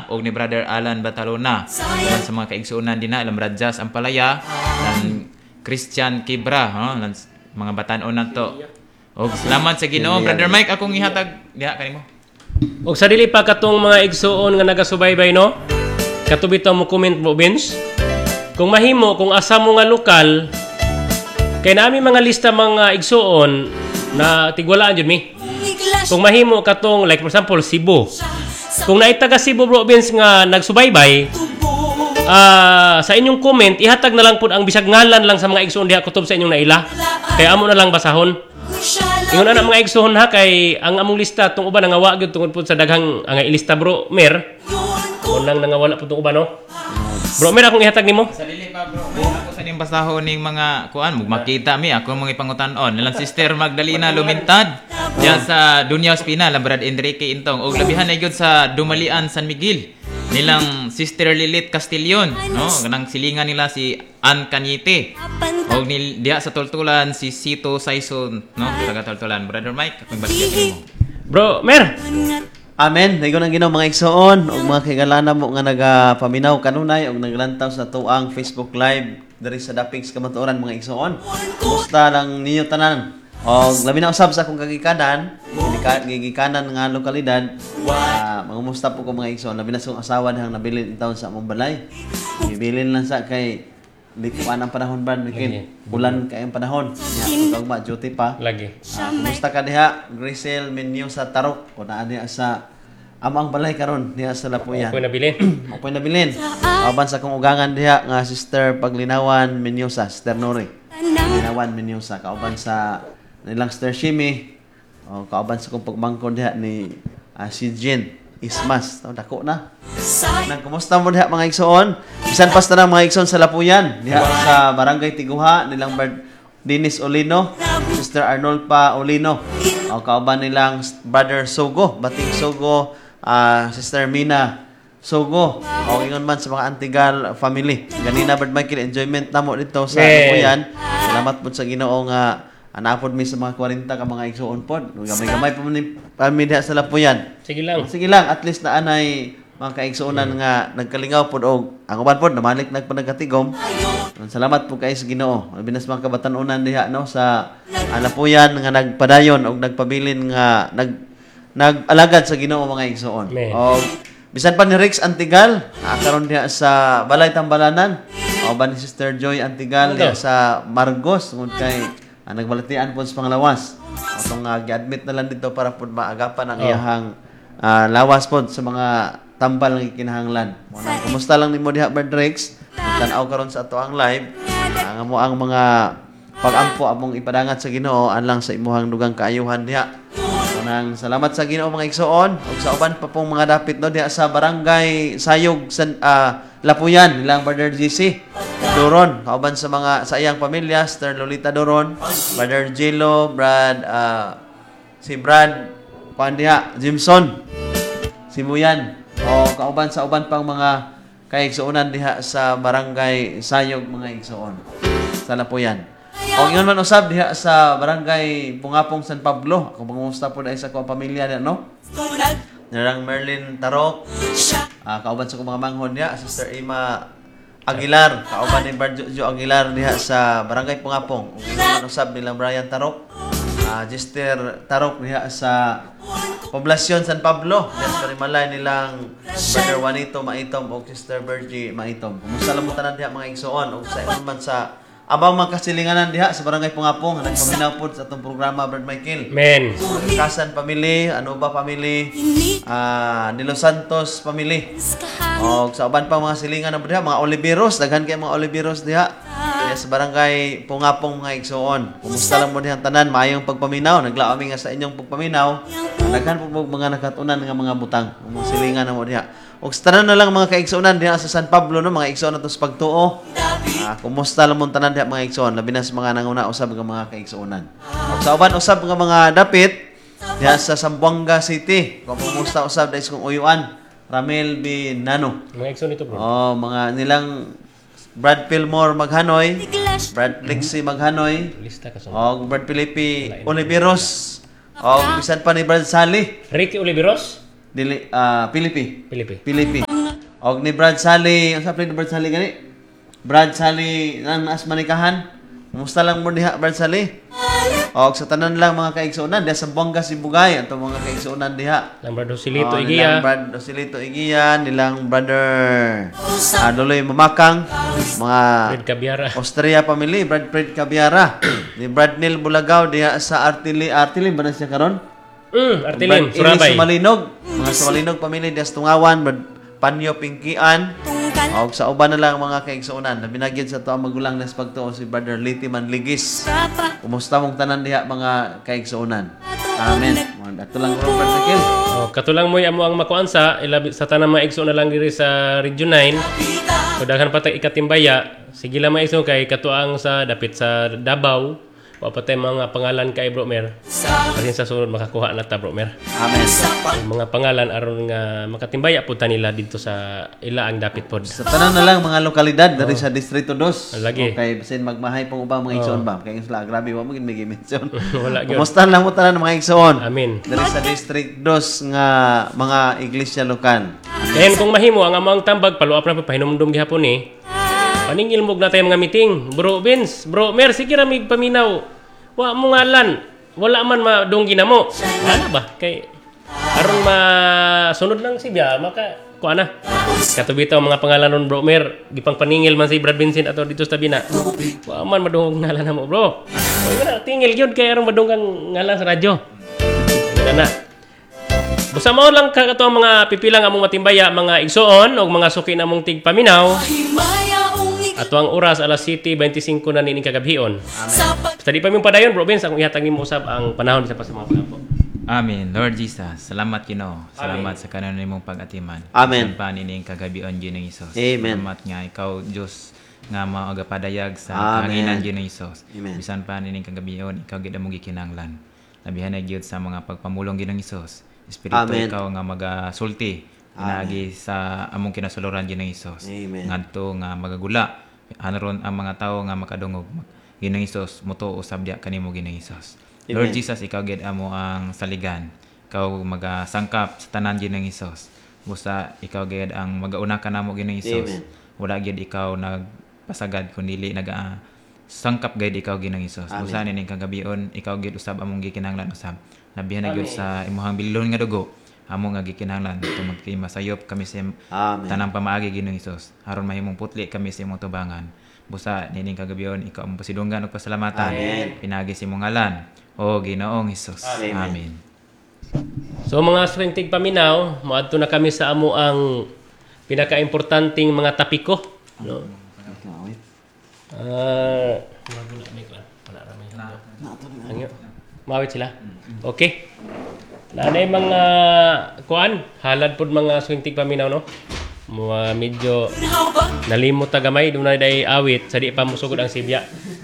o ni Brother Alan Batalona. Uban sa mga kaigsuonan din na ilang Radjas Ampalaya dan Christian Kibra, mga batan-on na to. Og salamat sa Ginoo. Brother Mike, akong ihatag diha kanimo. Og sa dili pa katong mga igsuon nga nagasubaybay no. Katubito mo comment mo Vince. Kung mahimo kung asa mo nga lokal kay nami mga lista mga igsuon na tigwalaan jud mi. Kung mahimo katong like for example Cebu. Kung naay taga Cebu province nga nagsubaybay, sa inyong comment ihatag na lang pud ang bisag ngalan lang sa mga igsuon diha kutob sa inyong naila. Kay amo na lang basahon. Ingon ana mga igsuon ha kay ang among lista tong uban nga wa gyud tungod pud sa daghang ang ilista bro Mer. Unang nangawala pud tong uban no. Bro Mer akong ihatag nimo. Sa dili pa bro, ako sa ning basahon ning mga kuan makita mi ako mga ipangutan-on. Nilang Sister Magdalena Lumintad diyan sa Dunya Ospina, Brad Enrique Intong og labihan na gyud sa Dumalian San Miguel. Nilang Sister Lilith Castillon, no? Ganang silingan nila si Ann Cañete. Og diha sa Tultulan si Sito Saison, no? Taga Tultulan. Brother Mike, akong balikan mo. Bro Mer. Amen. Dayon ang Ginoo mga igsoon ug mga kaigalana mo nga nagapaminaw kanunay ug naglantaw sa tuang Facebook Live diri sa Dapix Kamatuoran mga igsoon. Kumusta lang ninyo tanan? Og labi na usab sa akong kagikanan, gigikanan nga lokalidad. Mangumusta po ko mga igsoon, labi na sa akong asawa dihang nabilin in taon sa among balay. Bibilin lang sa kay likuan ang panahon ba bulan kay ang panahon. Nya ug duty pa. Lagi. Kumusta ka diha? Grisel Menyo sa Tarok o naa diha sa amang balay karon diha sa Lapuyan. Ako nabilin. Ako nabilin. Aban sa kong ugangan diha nga Sister Paglinawan Menyosa, Sister Nori. Paglinawan Menyosa kauban sa nilang Sister Shimi. O kauban sa kong pagmangkon diha ni si Jen Ismas. Dako na. Kumusta mo diha mga igsoon? Bisan pa sa mga igsoon sa Lapuyan, diha sa Barangay Tiguha nilang Dennis Olino, Sister Arnold pa Olino. O kauban nilang Brother Sogo, Bating Sogo, Sister Mina Sogo. O ingon man sa mga Antigal family. Ganina Brad Michael, enjoyment namo dito sa Lapuyan. Salamat po sa Ginoo nga anapod mi sa mga 40 ka mga igsuon pod. Gamay-gamay pa mi diha sa Lapuyan. Sige lang. Sige lang, at least na anay mga kaigsuonan nga nagkalingaw pod og ang uban pod namalik nagpanagatigom. Salamat po kay sa Ginoo. Binas mga kabatan-unan diha no sa Lapuyan nga nagpadayon og nagpabilin nga nag-alagad sa Ginoo mga igsuon. Og bisan pa ni Rex Antigal, karon diha sa Balay Tambalanan. O ba ni Sister Joy Antigal diha sa Margos ngud kay nagbalatian po sa panglawas. Atong gi-admit na lang dito para po maagapan ang iyahang lawas po sa mga tambal ng kinahanglan. Kumusta lang nimo diha Brad Rex? Tan-aw karon sa ato ang live. Ang mo ang mga pag-ampo among ipadangat sa Ginoo anlang sa imuhang dugang kaayuhan diha. Nang salamat sa Ginoo mga igsoon ug sa uban pa pong mga dapit no diha sa Barangay Sayog sa Lapuyan nilang Brother GC Doron, kauban sa mga sa iyang pamilya, Sister Lolita Doron, Brother Jello, si Brad Pandia, Jimson, si Muyan, o kauban sa uban pang mga kaigsuonan diha sa Barangay Sayog mga igsuon sa Lapuyan. O ingon man usab diha sa Barangay Pungapong San Pablo. Ako pangusta po dahil sa akong pamilya diha no. Narang Merlin Tarok. Kauban sa mga manghon diha, Sister Ima Aguilar, kauban ni Barjo Aguilar diha sa Barangay Pungapong. Ug ingon man usab nilang Brian Tarok. Sister Tarok diha sa Poblasyon San Pablo. Diha sa Rimalay nilang Brother Juanito Maitom ug Sister Virgie Maitom. Kumusta lang mo tanan diha mga igsuon ug sa iyon man sa abang magkasilinganan diha sa Barangay Pungapong nagpaminaw pod sa atong programa Brad Michael. Men. Kasan family, Anuba family, De Los Santos family. O sa uban pa mga silingan na diha, mga Oliveros, daghan kay mga Oliveros diha. Sa Barangay Pungapong mga igsuon. Kumusta lang mo diha tanan, maayong pagpaminaw, naglaami nga sa inyong pagpaminaw. Daghan po mga nakatunan nga mga butang, mga silingan na mo diha. O sa tanan na lang mga kaigsuonan diha sa San Pablo no, mga igsuon ato sa pagtuo. Kumusta lang mo tanan diha mga igsuon, labi na sa mga nanguna usab nga mga kaigsuonan. O sa uban usab nga mga dapit diha sa Zamboanga City. Kumusta usab dahil kung uyuan, Ramel Binano. Mga igsuon ito bro. Mga nilang Brad Fillmore Maghanoy, Brad Lexi Maghanoy, o Brad Felipe Oliveros, o bisan pa ni Brad Sally. Ricky Oliveros? Pilipi. Og ni Brad Sally, ang sabi ni Brad Sally gani? Brad Sally nang naas manikahan. Kumusta lang mo diha Brad Sally? Og sa tanan lang mga kaigsuonan diha sa Buanga Sibugay ato mga kaigsuonan diha. Lang Brad Joselito Nilang Igiya. Brad Joselito Igiya, nilang brother Duloy Mamakang, mga Fred Cabiara. Austria family, Brad Fred Cabiara, ni Brad Neil Bulagaw diha sa Artili ba na siya karon? Artilim, Brad Ili Surabay. Sumalinog, mga Sumalinog family diha sa Tungawan, Brad Panyo Pingkian, og sa uban na lang mga kaigsuonan, nabinagyan sa tuwa magulang nas pagtuo si brother Litiman Ligis. Kumusta mong tanan diha mga kaigsuonan? Amen. Ato lang Robert Sakil. Oh, katulang mo amo ang makuan sa ilabi sa tanang mga igsoon na lang diri sa Region 9. Daghan pa tag ikatimbaya. Sige lang mga igsoon kay katuang sa dapit sa Davao. Wa pa tay mga pangalan kay Bro Mer. Kasi sa sunod makakuha na ta Bro Mer. Amen. Ang mga pangalan aron nga makatimbaya pud ta nila dito sa ila ang dapit pod. Sa tanan na lang mga lokalidad dari sa Distrito 2. Lagi. Okay, basin magmahay pang ubang mga igsoon ba? Kay sila grabe wa mo gid may mention. Wala gyud. Kumusta lang mo tanan mga igsoon? Amen. Dari sa District 2 nga mga iglesia lokal. Kaya kung mahimo ang amang tambag paluap na pahinumdum gihapon ni. Paningil mo na tayo mga meeting. Bro Vince, Bro Mer, sige ra mig paminaw. Wa mo ngalan. Wala man madunggi na mo. Ano ba? Kay aron masunod lang si Bia, maka kuha na. Katubitaw mga pangalan nun Bro Mer. Gipang paningil man si Brad Vincent ato dito sa tabi na. Wa man madungog ngalan na mo bro. O yun na, tingil yun kaya aron madunggang ngalan sa radyo. Yan na. Busa mo lang kato ang mga pipilang among matimbaya, mga igsoon o mga suki na mong tigpaminaw. Ato ang oras alas 7:25 na nining kagabhion. Sa di pa mi padayon, Bro Vince, akong ihatag nimo usab ang panahon sa mga paglapo. Amen. Lord Jesus, salamat Ginoo. Salamat sa kanan nimong pag-atiman. Amen. Bisan pa nining kagabion Ginoong Hesus. Amen. Salamat nga ikaw Dios nga maaagapadayag sa Amen. kahanginan Ginoong Hesus. Amen. Bisan pa nining kagabion ikaw gid among gikinahanglan. Labihan na gyud sa mga pagpamulong Ginoong Hesus. Espiritu Amen. ikaw nga magasulti pinagi sa among kinasuluran Ginoong Hesus. Amen. Ngadto nga magagula aron ang mga tawo nga makadungog Ginoong Hesus mutuo usab diha kanimo Ginoong Hesus. Lord Amen. Jesus, ikaw gid amo ang saligan. Ikaw magasangkap sa tanan Ginoong Hesus. Busa ikaw gid ang magauna kanamo Ginoong Hesus. Amen. Wala gid ikaw nagpasagad kundi sangkap gid ikaw Ginoong Hesus. Amen. Busa nining kagabion ikaw gid usab among gikinahanglan usab. Labihan na gyud sa imong bilon nga dugo. Amo nga gikinahanglan tungod kay masayop kami sa Amen. tanang pamaagi Ginoong Hesus. Aron mahimong putli kami sa imong tubangan. Busa nining kagabion ikaw ang pasidunggan ug pasalamatan. Amen. Pinagi sa imong ngalan. O Ginoong Hesus. Amen. Amen. So mga string paminaw, moadto na kami sa amo ang pinakaimportanteng mga tapiko, no? Mawit sila. Okay. Nanay mga kuan, halad pod mga swing paminaw, no? Mga medyo nalimot ta gamay dunay day awit sa di pa musugod ang sibya.